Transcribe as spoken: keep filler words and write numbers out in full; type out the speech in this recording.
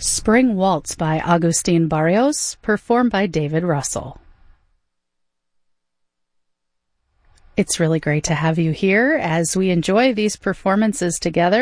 Spring Waltz by Agustin Barrios, performed by David Russell. It's really great to have you here as we enjoy these performances together.